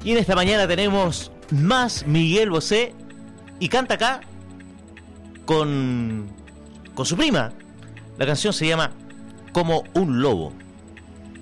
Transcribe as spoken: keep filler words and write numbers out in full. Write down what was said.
Y en esta mañana tenemos más Miguel Bosé y canta acá con, con su prima. La canción se llama Como un lobo.